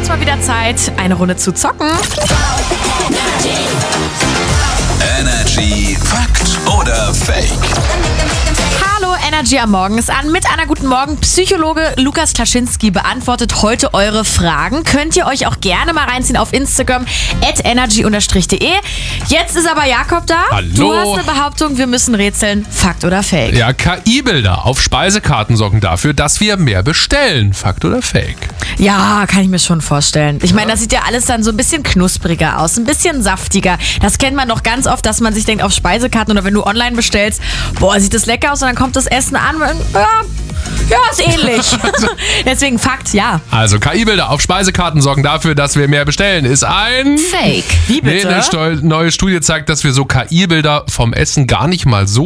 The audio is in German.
wird's mal wieder Zeit, eine Runde zu zocken. Energy Fakt oder Fake? Hallo, Energy am Morgen ist an mit einer guten Morgen. Psychologe Lukas Klaschinski beantwortet heute eure Fragen. Könnt ihr euch auch gerne mal reinziehen auf Instagram @energy_de. Jetzt ist aber Jakob da. Hallo. Du hast eine Behauptung, wir müssen rätseln. Fakt oder Fake? Ja, KI-Bilder auf Speisekarten sorgen dafür, dass wir mehr bestellen. Fakt oder Fake? Ja, kann ich mir schon vorstellen. Ich meine, das sieht ja alles dann so ein bisschen knuspriger aus, ein bisschen saftiger. Das kennt man doch ganz oft, dass man sich denkt, auf Speisekarten oder wenn du online bestellst, boah, sieht das lecker aus und dann kommt das Essen an und ja, ist ähnlich. Deswegen Fakt, ja. Also KI-Bilder auf Speisekarten sorgen dafür, dass wir mehr bestellen. Ist ein Fake. Wie bitte? Nee, eine neue Studie zeigt, dass wir so KI-Bilder vom Essen gar nicht mal so